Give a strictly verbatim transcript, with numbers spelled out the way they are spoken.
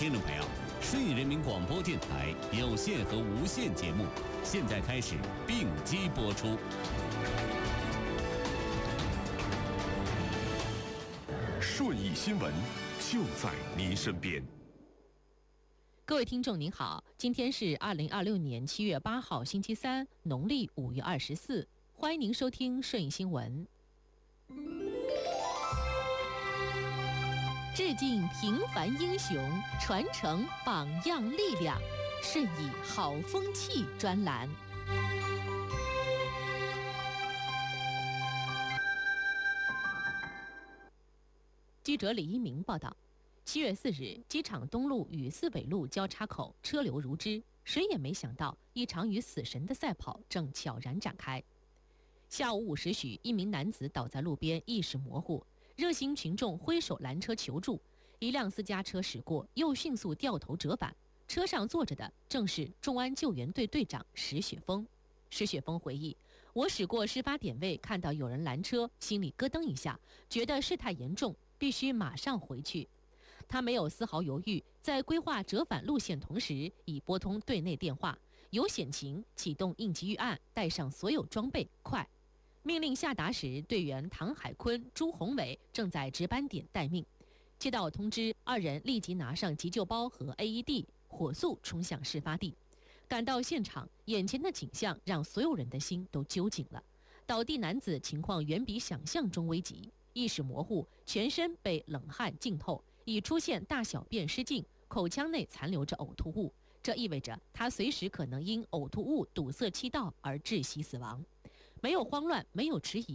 听众朋友，顺义人民广播电台有线和无线节目现在开始并机播出。 顺义新闻就在您身边。 各位听众您好，今天是二零二六年七月八号星期三，农历五月二十四，欢迎您收听顺义新闻。致敬平凡英雄，传承榜样力量，顺义好风气专栏。记者李一鸣报道，七月四日，机场东路与四北路交叉口车流如织，谁也没想到一场与死神的赛跑正悄然展开。下午五时许，一名男子倒在路边，意识模糊，热心群众挥手拦车求助，一辆私家车驶过，又迅速掉头折返，车上坐着的正是重安救援队队长石雪峰。石雪峰回忆，我驶过事发点位，看到有人拦车，心里咯噔一下，觉得事态严重，必须马上回去。他没有丝毫犹豫，在规划折返路线同时，已拨通队内电话，有险情启动应急预案，带上所有装备，快！命令下达时，队员唐海坤、朱宏伟正在值班点待命。接到通知，二人立即拿上急救包和 A E D， 火速冲向事发地。赶到现场，眼前的景象让所有人的心都揪紧了。倒地男子情况远比想象中危急，意识模糊，全身被冷汗浸透，已出现大小便失禁，口腔内残留着呕吐物，这意味着他随时可能因呕吐物堵塞气道而窒息死亡。没有慌乱，没有迟疑。